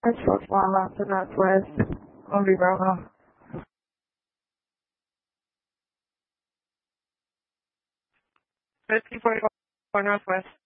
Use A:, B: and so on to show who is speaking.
A: I spoke one left to Northwest. I'll be right off. 1544 Northwest.